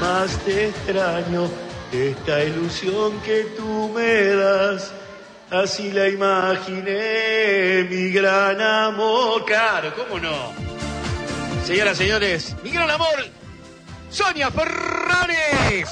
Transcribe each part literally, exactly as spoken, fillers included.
más te extraño, esta ilusión que tú me das, así la imaginé, mi gran amor. Claro, ¿cómo no? Señoras y señores, mi gran amor, Sonia Ferraris.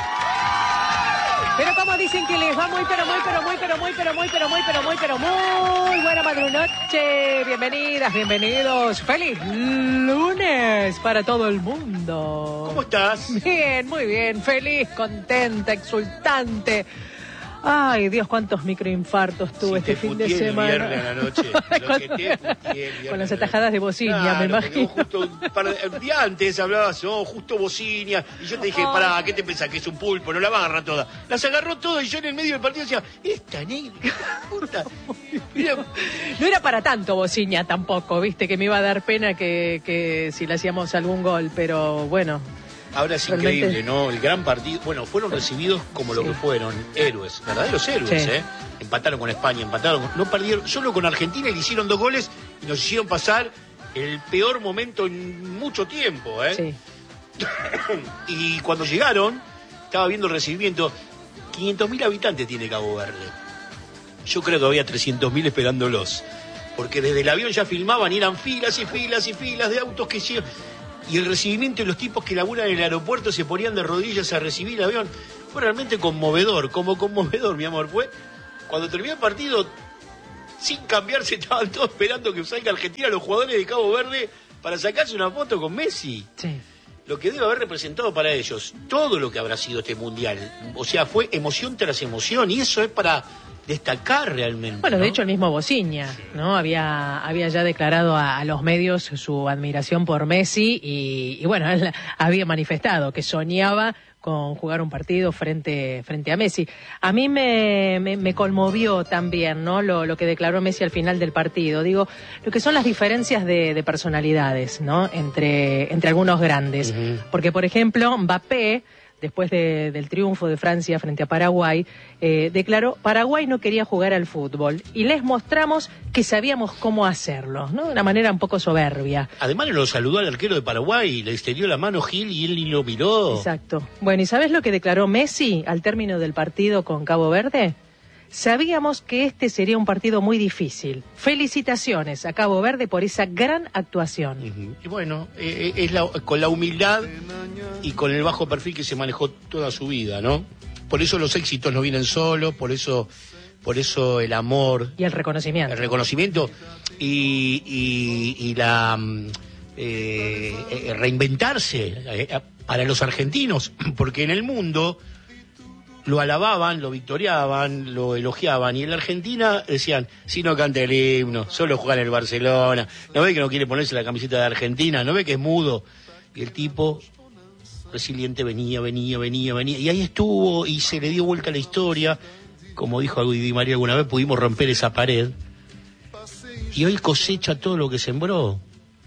Pero como dicen que les va muy, pero muy, pero muy, pero muy, pero muy, pero muy, pero muy, pero muy buena madrunoche. Bienvenidas, bienvenidos. ¡Feliz lunes para todo el mundo! ¿Cómo estás? Bien, muy bien. Feliz, contenta, exultante. Ay, Dios, cuántos microinfartos tuve si este fin de semana. El viernes a la noche. Lo que te putié el con las atajadas de bocinia, claro, me imagino. Justo un par de, el día antes hablabas, oh, justo bocinia. Y yo te dije, oh, pará, ¿qué te pensás? Que es un pulpo, no la va a agarrar toda. Las agarró todas y yo en el medio del partido decía, esta negra, puta. Mira. No era para tanto bocinia tampoco, viste, que me iba a dar pena que, que si le hacíamos algún gol, pero bueno. Ahora es realmente increíble, ¿no? El gran partido. Bueno, fueron recibidos como sí. lo que fueron, héroes, verdaderos héroes, sí. ¿eh? Empataron con España, empataron, con, no perdieron, solo con Argentina le hicieron dos goles y nos hicieron pasar el peor momento en mucho tiempo, ¿eh? Sí. Y cuando llegaron, estaba viendo el recibimiento, quinientos mil habitantes tiene Cabo Verde. Yo creo que había trescientos mil esperándolos, porque desde el avión ya filmaban y eran filas y filas y filas de autos que hicieron. Y el recibimiento de los tipos que laburan en el aeropuerto se ponían de rodillas a recibir el avión. Fue realmente conmovedor, como conmovedor, mi amor. Fue cuando terminó el partido, sin cambiarse, estaban todos esperando que salga Argentina, los jugadores de Cabo Verde, para sacarse una foto con Messi. Sí. Lo que debe haber representado para ellos, todo lo que habrá sido este mundial. O sea, fue emoción tras emoción, y eso es para destacar realmente. Bueno, ¿no? De hecho el mismo Bociña, ¿no? Había, había ya declarado a, a los medios su admiración por Messi y, y bueno, él había manifestado que soñaba con jugar un partido frente, frente a Messi. A mí me, me, me conmovió también, ¿no? Lo, lo que declaró Messi al final del partido. Digo, lo que son las diferencias de, de personalidades, ¿no? Entre, entre algunos grandes. Uh-huh. Porque, por ejemplo, Mbappé, después de, del triunfo de Francia frente a Paraguay, eh, declaró, Paraguay no quería jugar al fútbol y les mostramos que sabíamos cómo hacerlo, ¿no? De una manera un poco soberbia. Además lo saludó al arquero de Paraguay, le extendió la mano Gil y él ni lo miró. Exacto. Bueno, ¿y sabes lo que declaró Messi al término del partido con Cabo Verde? Sabíamos que este sería un partido muy difícil. Felicitaciones a Cabo Verde por esa gran actuación. Uh-huh. Y bueno, eh, es la, con la humildad y con el bajo perfil que se manejó toda su vida, ¿no? Por eso los éxitos no vienen solos, por eso, por eso el amor. Y el reconocimiento. El reconocimiento y, y, y la eh, eh, reinventarse eh, para los argentinos, porque en el mundo lo alababan, lo victoriaban, lo elogiaban, y en la Argentina decían, si no canta el himno, solo juega en el Barcelona, no ve que no quiere ponerse la camiseta de Argentina, no ve que es mudo, y el tipo resiliente venía, venía, venía, venía, y ahí estuvo, y se le dio vuelta la historia, como dijo Di María alguna vez, pudimos romper esa pared, y hoy cosecha todo lo que sembró,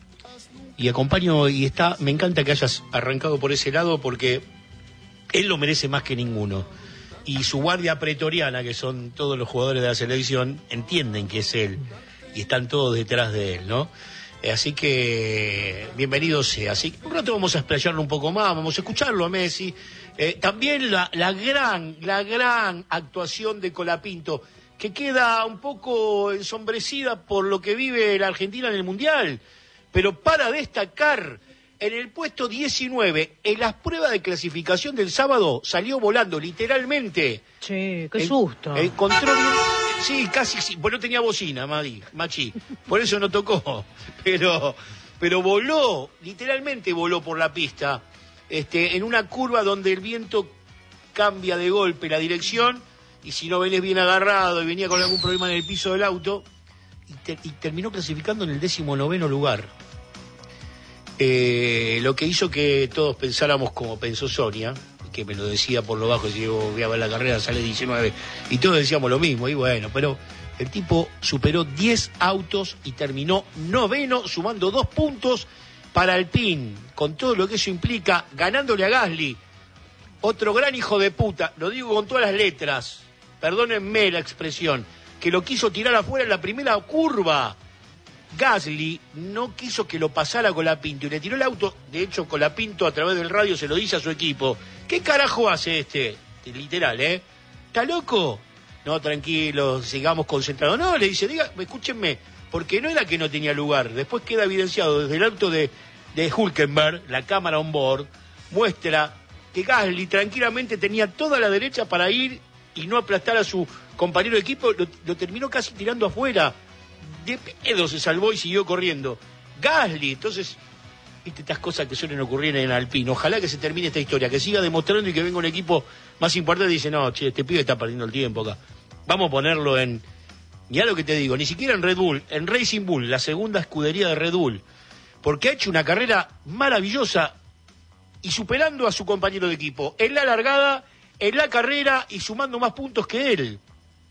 y acompaño, y está, me encanta que hayas arrancado por ese lado, porque él lo merece más que ninguno. Y su guardia pretoriana, que son todos los jugadores de la selección, entienden que es él. Y están todos detrás de él, ¿no? Así que, bienvenido sea. Así que un rato vamos a explayarlo un poco más, vamos a escucharlo a Messi. Eh, también la, la gran, la gran actuación de Colapinto, que queda un poco ensombrecida por lo que vive la Argentina en el Mundial. Pero para destacar, en el puesto diecinueve, en las pruebas de clasificación del sábado, salió volando, literalmente. Che, qué susto. En, encontró bien, sí, casi, sí, pues no tenía bocina, Madi, Machi, por eso no tocó, pero, pero voló, literalmente voló por la pista, este, en una curva donde el viento cambia de golpe la dirección, y si no venís bien agarrado y venía con algún problema en el piso del auto, y, te, y terminó clasificando en el décimo noveno lugar. Eh, lo que hizo que todos pensáramos como pensó Sonia, que me lo decía por lo bajo, si yo voy a ver la carrera, sale diecinueve, y todos decíamos lo mismo, y bueno, pero el tipo superó diez autos y terminó noveno, sumando dos puntos para Alpine, con todo lo que eso implica, ganándole a Gasly, otro gran hijo de puta, lo digo con todas las letras, perdónenme la expresión, que lo quiso tirar afuera en la primera curva. Gasly no quiso que lo pasara Colapinto y le tiró el auto. De hecho, Colapinto a través del radio se lo dice a su equipo. ¿Qué carajo hace este? Literal, ¿eh? ¿Está loco? No, tranquilo, sigamos concentrados. No, le dice, diga, escúchenme, porque no era que no tenía lugar. Después queda evidenciado desde el auto de, de Hülkenberg, la cámara on board, muestra que Gasly tranquilamente tenía toda la derecha para ir y no aplastar a su compañero de equipo. Lo, lo terminó casi tirando afuera. De pedo se salvó y siguió corriendo. Gasly, entonces, viste estas cosas que suelen ocurrir en Alpine. Ojalá que se termine esta historia, que siga demostrando y que venga un equipo más importante y dice, no, che, este pibe está perdiendo el tiempo acá. Vamos a ponerlo en... Mirá lo que te digo, ni siquiera en Red Bull, en Racing Bull, la segunda escudería de Red Bull. Porque ha hecho una carrera maravillosa y superando a su compañero de equipo en la largada, en la carrera y sumando más puntos que él.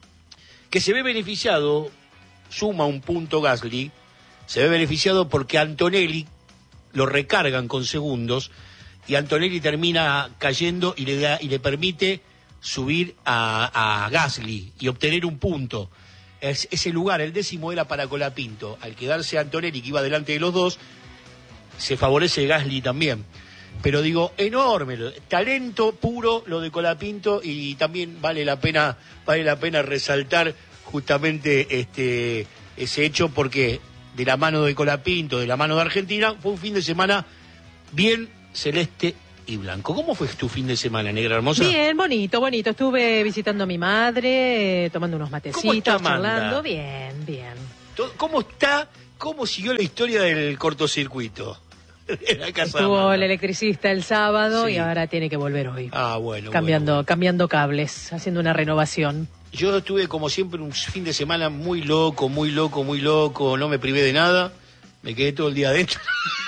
Que se ve beneficiado, suma un punto Gasly, se ve beneficiado porque Antonelli lo recargan con segundos y Antonelli termina cayendo y le da y le permite subir a, a Gasly y obtener un punto. Es, ese lugar, el décimo, era para Colapinto. Al quedarse Antonelli, que iba delante de los dos, se favorece Gasly también. Pero digo, enorme, talento puro lo de Colapinto, y también vale la pena, vale la pena resaltar justamente este ese hecho, porque de la mano de Colapinto, de la mano de Argentina, fue un fin de semana bien celeste y blanco. ¿Cómo fue tu fin de semana, negra hermosa? Bien, bonito, bonito. Estuve visitando a mi madre, eh, tomando unos matecitos, ¿Cómo está, charlando. Bien, bien. ¿Cómo está? ¿Cómo siguió la historia del cortocircuito? En la casa Estuvo el electricista el sábado, sí, y ahora tiene que volver hoy. Ah, bueno. Cambiando, bueno. cambiando cables, haciendo una renovación. Yo estuve, como siempre, un fin de semana muy loco, muy loco, muy loco. No me privé de nada. Me quedé todo el día adentro.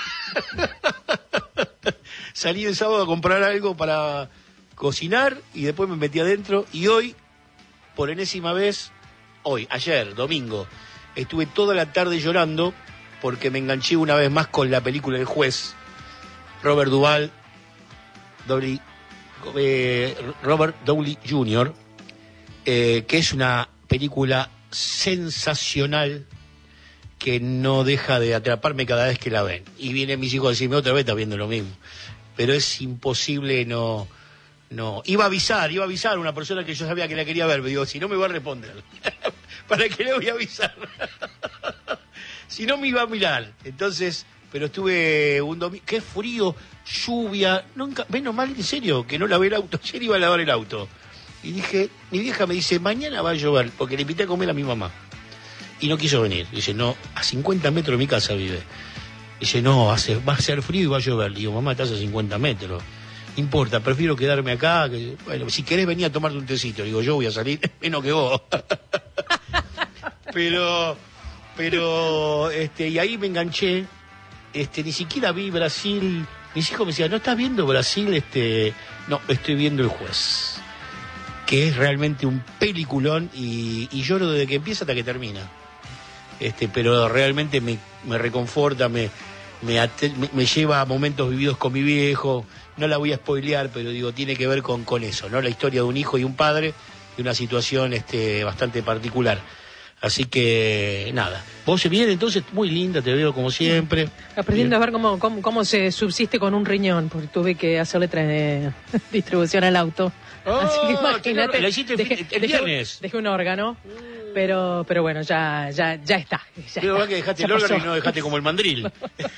Salí el sábado a comprar algo para cocinar y después me metí adentro. Y hoy, por enésima vez, hoy, ayer, domingo, estuve toda la tarde llorando porque me enganché una vez más con la película El Juez. Robert Duvall, Downey, eh, Robert Downey junior, eh, que es una película sensacional que no deja de atraparme cada vez que la ven. Y vienen mis hijos a decirme, otra vez está viendo lo mismo. Pero es imposible no... no Iba a avisar, iba a avisar a una persona que yo sabía que la quería ver. Me digo, si no me va a responder. ¿Para qué le voy a avisar? Si no me iba a mirar. Entonces, pero estuve un domingo... ¡Qué frío! Lluvia... Nunca... Menos mal, en serio, que no lavé el auto. Ayer iba a lavar el auto. Y dije, mi vieja me dice, mañana va a llover, porque le invité a comer a mi mamá. Y no quiso venir. Dice, no, a cincuenta metros de mi casa vive. Dice, no, hace, va a ser frío y va a llover. Digo, mamá, estás a cincuenta metros. No importa, prefiero quedarme acá. Que, bueno, si querés venir a tomarte un tecito. Digo, yo voy a salir menos que vos. pero, pero, este, y ahí me enganché. Este, ni siquiera vi Brasil. Mis hijos me decían, ¿no estás viendo Brasil? Este, no, estoy viendo El Juez. Que es realmente un peliculón y, y lloro desde que empieza hasta que termina. Este, pero realmente me, me reconforta, me, me, ate, me, me lleva a momentos vividos con mi viejo. No la voy a spoilear, pero digo, tiene que ver con, con eso, ¿no? La historia de un hijo y un padre, de una situación este, bastante particular. Así que, nada. Vos bien, entonces, muy linda, te veo como siempre. Aprendiendo bien. A ver cómo, cómo, cómo se subsiste con un riñón, porque tuve que hacerle tra- distribución al auto. Oh, así que imagínate, la hiciste dejé, el viernes. Dejé, dejé un órgano, pero pero bueno, ya ya ya está. Ya pero está, que dejaste ya el órgano pasó. y no dejaste como el mandril.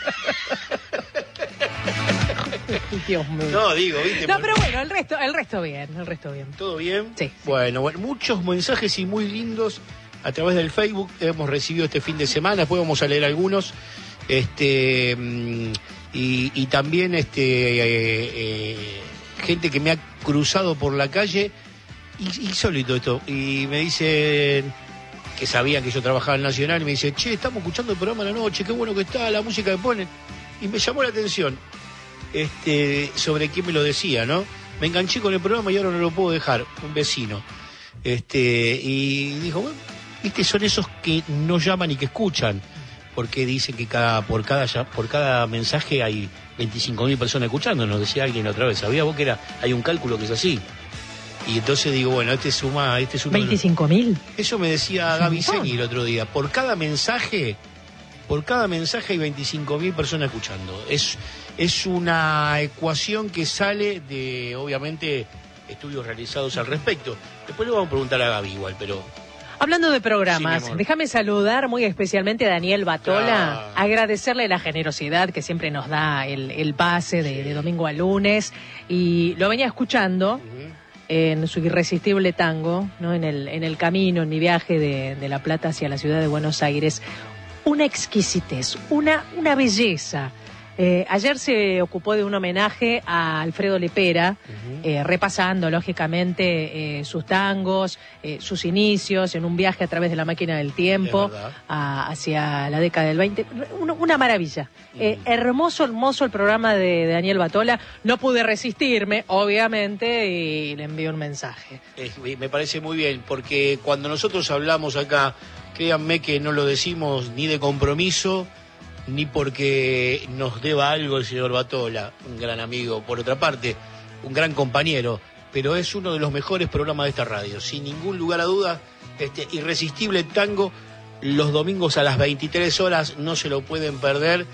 Dios mío. No, digo, ¿viste? No, pero bueno, el resto, el resto bien, el resto bien. ¿Todo bien? Sí. Bueno, bueno, muchos mensajes y muy lindos a través del Facebook hemos recibido este fin de semana, después vamos a leer algunos. Este y, y también este eh, eh, gente que me ha cruzado por la calle, insólito esto, y me dicen que sabían que yo trabajaba en Nacional, y me dicen, che, estamos escuchando el programa a la noche, qué bueno que está, la música que ponen, y me llamó la atención este sobre quién me lo decía, ¿no? Me enganché con el programa y ahora no lo puedo dejar, un vecino. Este, y dijo, bueno, viste, son esos que no llaman y que escuchan, porque dicen que cada por cada por cada mensaje hay veinticinco mil personas escuchando, nos decía alguien otra vez. ¿Sabía vos que era hay un cálculo que es así? Y entonces digo, bueno, este suma, este es uno. ¿veinticinco mil? Eso me decía Gaby Señi el otro día. Por cada mensaje, por cada mensaje hay veinticinco mil personas escuchando. Es, es una ecuación que sale de, obviamente, estudios realizados al respecto. Después le vamos a preguntar a Gaby igual, pero... Hablando de programas, sí, déjame saludar muy especialmente a Daniel Batola, ah. agradecerle la generosidad que siempre nos da el, el pase de, sí. de domingo a lunes, y lo venía escuchando uh-huh. en su irresistible tango, ¿no? en, el, en el camino, en mi viaje de, de La Plata hacia la ciudad de Buenos Aires. Una exquisitez, una, una belleza. Eh, ayer se ocupó de un homenaje a Alfredo Lepera, uh-huh. eh, repasando lógicamente eh, sus tangos, eh, sus inicios en un viaje a través de la máquina del tiempo a, hacia la década del veinte. Una, una maravilla. Uh-huh. Eh, hermoso, hermoso el programa de, de Daniel Batola. No pude resistirme, obviamente, y le envié un mensaje. Eh, me parece muy bien, porque cuando nosotros hablamos acá, créanme que no lo decimos ni de compromiso, ni porque nos deba algo el señor Batola, un gran amigo, por otra parte, un gran compañero, pero es uno de los mejores programas de esta radio, sin ningún lugar a dudas. Este Irresistible Tango, los domingos a las veintitrés horas, no se lo pueden perder,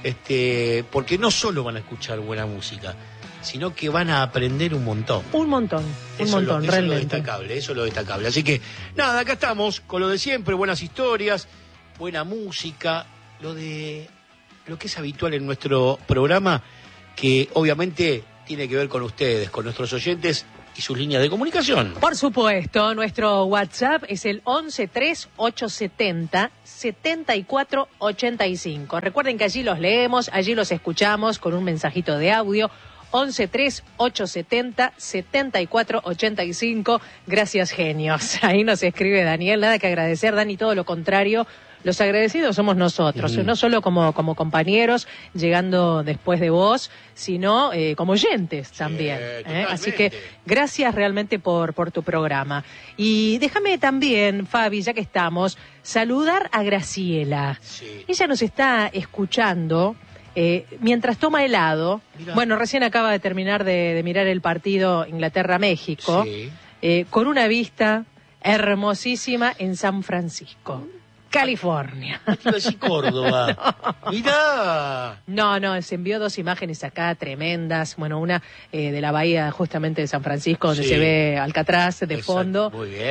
este, porque no solo van a escuchar buena música, sino que van a aprender un montón. Un montón, un eso montón, lo, eso realmente. es lo destacable, eso es lo destacable. Así que, nada, acá estamos, con lo de siempre, buenas historias, buena música, lo de lo que es habitual en nuestro programa, que obviamente tiene que ver con ustedes, con nuestros oyentes y sus líneas de comunicación. Por supuesto, nuestro WhatsApp es el once tres ocho setenta setenta y cuatro ochenta y cinco. Recuerden que allí los leemos, allí los escuchamos con un mensajito de audio. once tres ocho setenta setenta y cuatro ochenta y cinco. Gracias, genios. Ahí nos escribe Daniel, nada que agradecer, Dani, todo lo contrario. Los agradecidos somos nosotros, mm. no solo como, como compañeros, llegando después de vos, sino eh, como oyentes también. Sí, ¿eh? Así que gracias realmente por, por tu programa. Y déjame también, Fabi, ya que estamos, saludar a Graciela. Sí. Ella nos está escuchando eh, mientras toma helado. Mirá. Bueno, recién acaba de terminar de, de mirar el partido Inglaterra-México, sí. eh, con una vista hermosísima en San Francisco, California. Iba a decir Córdoba. No. Mirá. No, no, se envió dos imágenes acá tremendas. Bueno, una eh, de la bahía justamente de San Francisco, donde sí. se ve Alcatraz de Exacto. fondo. Muy bien.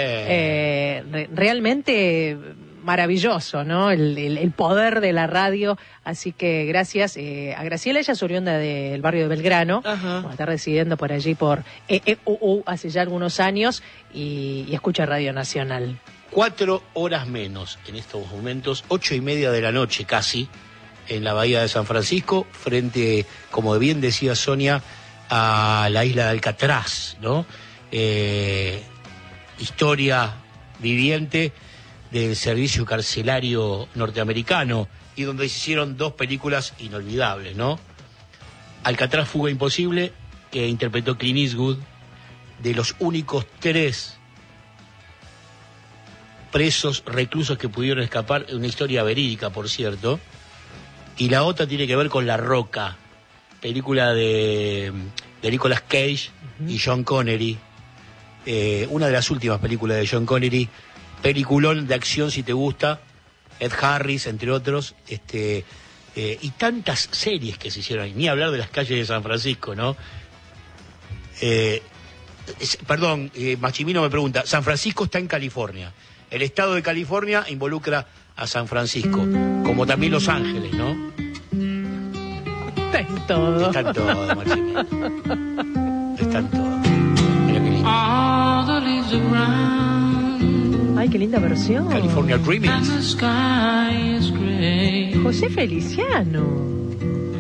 Eh, re- realmente maravilloso, ¿no? El, el, el poder de la radio. Así que gracias eh, a Graciela. Ella es oriunda del barrio de Belgrano. Ajá. Está residiendo por allí por E E U U hace ya algunos años y, y escucha Radio Nacional. Cuatro horas menos en estos momentos, ocho y media de la noche casi, en la bahía de San Francisco, frente, como bien decía Sonia, a la isla de Alcatraz, ¿no? Eh, historia viviente del servicio carcelario norteamericano, y donde se hicieron dos películas inolvidables, ¿no? Alcatraz, Fuga Imposible, que interpretó Clint Eastwood, de los únicos tres presos, reclusos que pudieron escapar, una historia verídica, por cierto. Y la otra tiene que ver con La Roca, película de, de Nicolas Cage uh-huh. y John Connery, eh, una de las últimas películas de John Connery, peliculón de acción si te gusta, Ed Harris, entre otros, este eh, y tantas series que se hicieron ahí, ni hablar de Las Calles de San Francisco, ¿no? Eh, es, perdón, eh, Machimino me pregunta, San Francisco está en California. El estado de California involucra a San Francisco, como también Los Ángeles, ¿no? Está en todo. Está en todo, Marcelo. Está en todo. Mira qué lindo. Ay, qué linda versión. California Dreaming. José Feliciano.